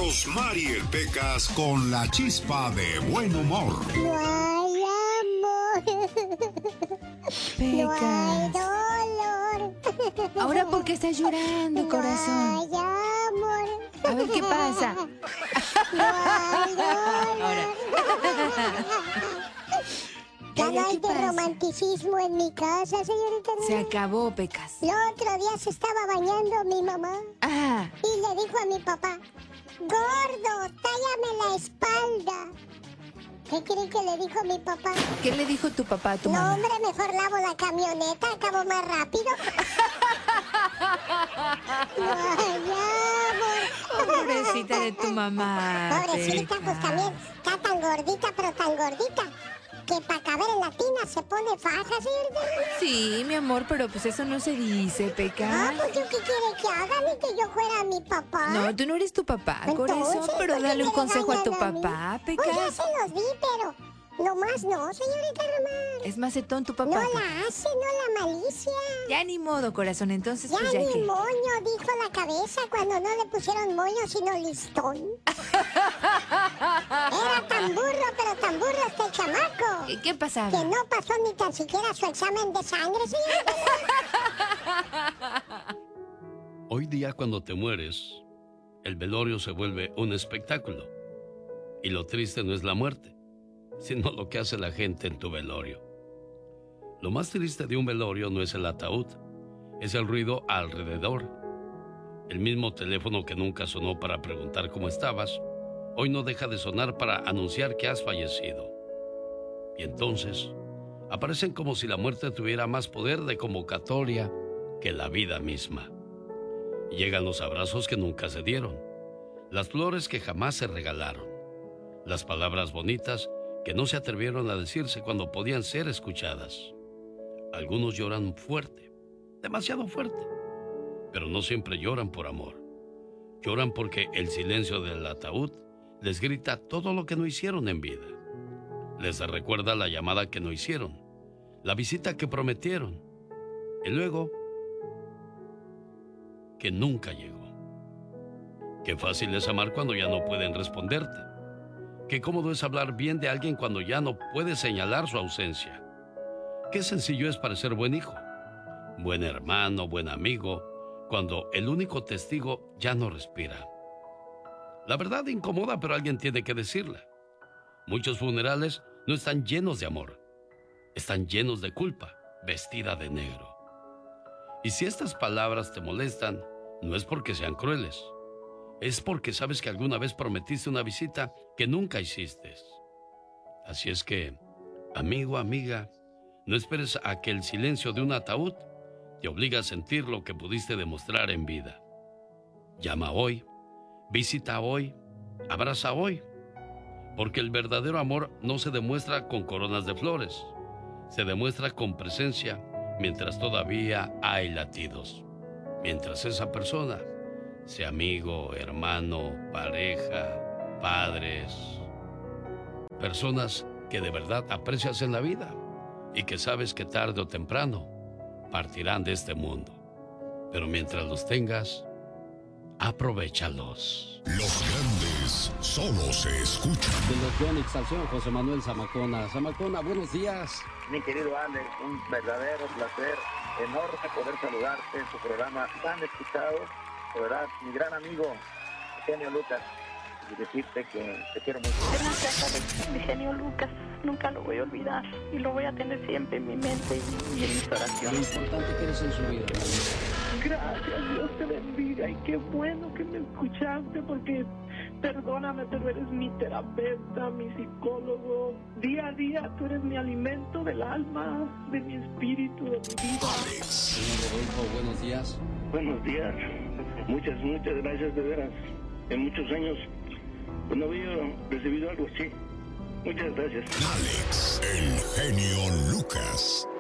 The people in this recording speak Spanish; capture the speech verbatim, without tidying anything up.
Rosmarie el Pecas con la chispa de buen humor. No hay amor. No hay dolor. Ahora, ¿por qué estás llorando, no corazón? No hay amor. A ver, ¿qué pasa? No hay dolor. Ahora. Ya no hay ¿Qué de pasa? romanticismo en mi casa, señorita. Se acabó, Pecas. El otro día se estaba bañando mi mamá Ah, y le dijo a mi papá: gordo, tállame la espalda. ¿Qué cree que le dijo mi papá? ¿qué le dijo tu papá a tu No, mamá? hombre, mejor lavo la camioneta, acabo más rápido. No hay amor. Pobrecita de tu mamá. Pobrecita, pues Pecas. también está tan gordita, pero tan gordita, que para caber en la tina se pone faja, señorita. Sí, mi amor, pero pues eso no se dice, Ah, Pecas. pues yo qué quiere que haga, ni que yo fuera mi papá. No, tú no eres tu papá, corazón, Entonces, pero ¿por qué dale un me consejo a tu regañan a mí? papá, Pues ya Pecas. se los di, pero nomás no, señorita Román. Es macetón tu papá. No Pecas. la hace, no la malicia. Ya ni modo, corazón, entonces Ya pues ya ni que... moño, dijo la cabeza cuando no le pusieron moño, sino listón. Era tan burro, pero tan burro este chamaco, ¿Qué, qué pasaba? que no pasó ni tan siquiera su examen de sangre, señorita. Hoy día cuando te mueres, el velorio se vuelve un espectáculo. Y lo triste no es la muerte, sino lo que hace la gente en tu velorio. Lo más triste de un velorio no es el ataúd, es el ruido alrededor. El mismo teléfono que nunca sonó para preguntar cómo estabas, hoy no deja de sonar para anunciar que has fallecido. Y entonces, aparecen como si la muerte tuviera más poder de convocatoria que la vida misma. Y llegan los abrazos que nunca se dieron, las flores que jamás se regalaron, las palabras bonitas que no se atrevieron a decirse cuando podían ser escuchadas. Algunos lloran fuerte, demasiado fuerte, pero no siempre lloran por amor. Lloran porque el silencio del ataúd les grita todo lo que no hicieron en vida. Les recuerda la llamada que no hicieron, la visita que prometieron, y luego que nunca llegó. Qué fácil es amar cuando ya no pueden responderte. Qué cómodo es hablar bien de alguien cuando ya no puedes señalar su ausencia. Qué sencillo es parecer buen hijo, buen hermano, buen amigo, cuando el único testigo ya no respira. La verdad incomoda, pero alguien tiene que decirla. Muchos funerales no están llenos de amor, están llenos de culpa, vestida de negro. Y si estas palabras te molestan, no es porque sean crueles, es porque sabes que alguna vez prometiste una visita que nunca hiciste. Así es que, amigo, amiga, no esperes a que el silencio de un ataúd te obligue a sentir lo que pudiste demostrar en vida. Llama hoy, visita hoy, abraza hoy, porque el verdadero amor no se demuestra con coronas de flores, se demuestra con presencia mientras todavía hay latidos, mientras esa persona sea amigo, hermano, pareja, padres, personas que de verdad aprecias en la vida y que sabes que tarde o temprano partirán de este mundo. Pero mientras los tengas, aprovéchalos. Los grandes solo se escuchan. De los Yonix al señor José Manuel Zamacona. Zamacona, buenos días. Mi querido Alex, un verdadero placer, enorme poder saludarte en tu programa tan escuchado. De verdad, mi gran amigo, Genio Lucas, y decirte que te quiero mucho. Gracias, Alex, mi genio Lucas. Nunca lo voy a olvidar y lo voy a tener siempre en mi mente y en mis Lo oraciones. importante que eres en su vida. Gracias, Dios te bendiga y qué bueno que me escuchaste porque perdóname, pero eres mi terapeuta, mi psicólogo. Día a día tú eres mi alimento del alma, de mi espíritu, de mi vida. Señor Rodolfo, buenos días. Buenos días. Muchas, muchas gracias, de veras. En muchos años pues no había recibido algo así. Muchas gracias. Alex, el genio Lucas.